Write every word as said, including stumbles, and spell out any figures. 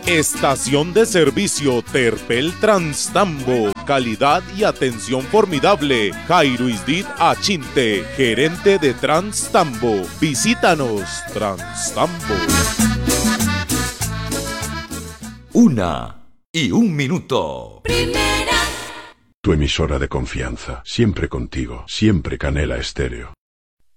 Estación de servicio Terpel Transtambo. Calidad y atención formidable. Jairo Isdit Achinte, gerente de Transtambo. Visítanos, Transtambo. Una y un minuto. Primera. Tu emisora de confianza, siempre contigo, siempre Canela Estéreo.